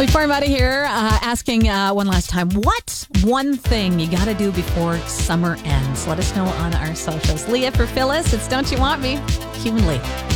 Before I'm out of here, asking one last time, what's one thing you got to do before summer ends? Let us know on our socials. Leah for Phyllis, it's Don't You Want Me? Human Lee.